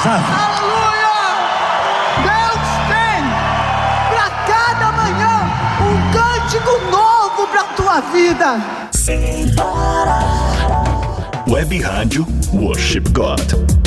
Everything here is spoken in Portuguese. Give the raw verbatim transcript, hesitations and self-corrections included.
sabe? Aleluia! Deus tem para cada manhã um cântico novo para tua vida. Web Rádio Worship God.